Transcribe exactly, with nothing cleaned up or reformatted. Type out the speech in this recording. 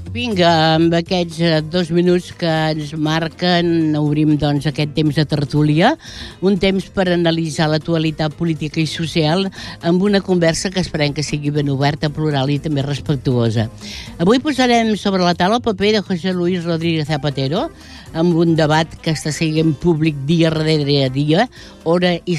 Vinga, amb aquests dos minuts que ens marquen, obrim doncs aquest temps de tertúlia, un temps per analitzar l'actualitat política i social amb una conversa que esperem que sigui ben oberta, plural i també respectuosa. Avui posarem sobre la taula el paper de José Luis Rodríguez Zapatero amb un debat que està seguint públic dia darrere dia, hora i